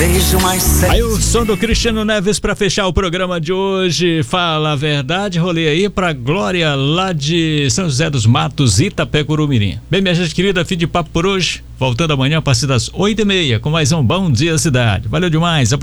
vejo mais sexy. Aí o som do Cristiano Neves pra fechar o programa de hoje. Fala a verdade, rolê aí pra Glória lá de São José dos Matos, Itapecuru-Mirim. Bem, minha gente querida, fim de papo por hoje. Voltando amanhã a partir das 8h30 com mais um Bom Dia Cidade. Valeu demais.